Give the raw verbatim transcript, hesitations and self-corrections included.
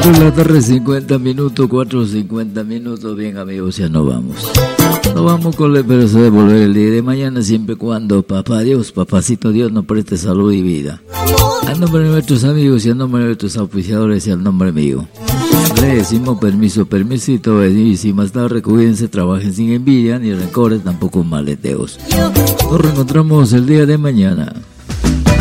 cuatro de la tarde, cincuenta minutos, cuatro cincuenta minutos. Bien, amigos, ya nos vamos. Nos vamos con la esperanza de volver el día de mañana, siempre y cuando Papá Dios, Papacito Dios, nos preste salud y vida. Al nombre de nuestros amigos y al nombre de nuestros auspiciadores y al nombre mío, le decimos permiso, permisito, y si más tarde cuídense, trabajen sin envidia ni rencores, tampoco maleteos. Nos reencontramos el día de mañana.